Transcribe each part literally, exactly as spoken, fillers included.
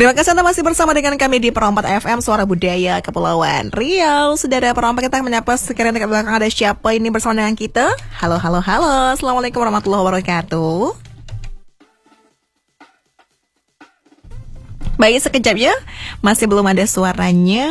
Terima kasih Anda masih bersama dengan kami di Perompak F M Suara Budaya Kepulauan Riau. Sudah ada perompak, kita menyapa sekiranya dekat belakang ada siapa ini bersama dengan kita. Halo, halo, halo. Assalamualaikum warahmatullahi wabarakatuh. Baik, sekejap ya. Masih belum ada suaranya.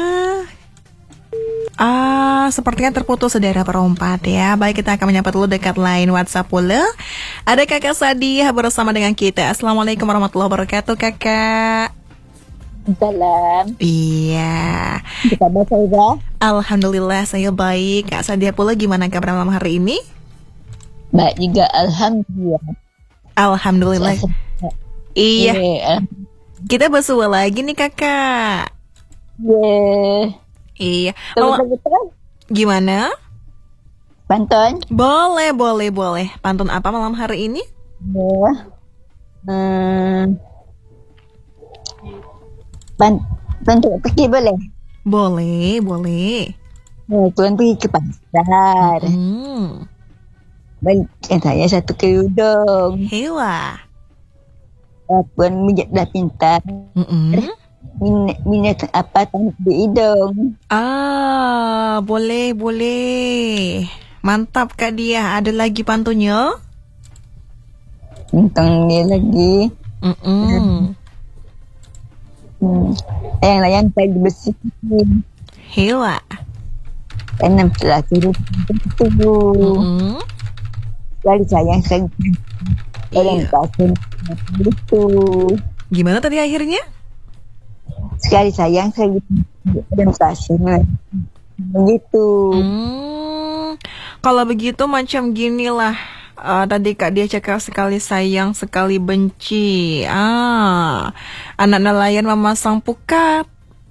Ah, sepertinya terputus saudara perompat ya. Baik, kita akan menyapa dulu dekat line WhatsApp pula. Ada Kakak Sadiah bersama dengan kita. Assalamualaikum warahmatullahi wabarakatuh, Kakak. Salam. Iya. Kita baca. Alhamdulillah saya baik. Kak Sadiah pula gimana kabar malam hari ini? Baik juga, alhamdulillah. Alhamdulillah. Iya. Yeah. Kita bersua lagi nih Kakak. Yeah. Iya. Betul betul. Gimana? Pantun? Boleh, boleh, boleh. Pantun apa malam hari ini? Yeah. Hmm. Pantun pergi boleh? Boleh, boleh. Oh, tuan pergi ke pasar. Hmm. Belikan saya satu kerudung. Hewa. Puan mijak dah pintar. Mm-mm. Minat, minat apa tanah di hidung. Ah, boleh, boleh. Mantap Kak Dia. Ada lagi pantunnya? Tentang dia lagi. Mm-mm. Hmm. Yang layan saya dibersihin. Hewa. Tanam telah turut itu. Mm-mm. Kali sayang saya dalam pasien itu. Gimana tadi akhirnya? Sekali sayang saya dalam pasien begitu. Hmm, kalau begitu macam ginilah. Uh, tadi Kak Dia cakap sekali sayang, sekali benci. Ah, anak nelayan memasang pukat.